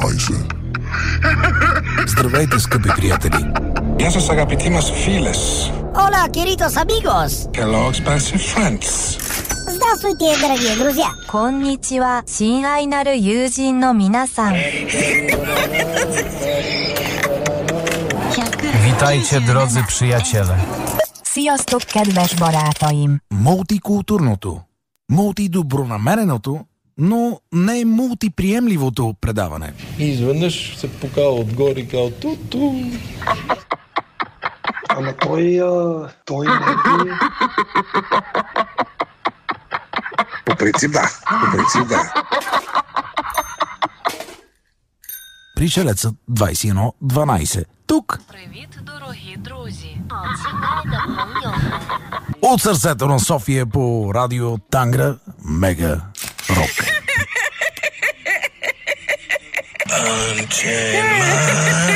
15. Здравейте, скъпи приятели! Γεια σας αγαπητοί μας φίλες. Hola, queridos amigos! Hello, expensive friends. Здравствуйте, дорогие друзья! こんにちは、親愛なる友人の皆さん。 Witajcie, drodzy przyjaciele. Sziasztok, kedves barátaim! Мултикултурното, мултидобронамереното, но не мултиприемливото предаване. И изведнъж се покава отгоре и казва ту-ту. Ама той не е... По принцип да. Пришелецът 2112. Тук. Привіт, дорогі друзі! От сърцето на София по радио Тангра Мега Рок.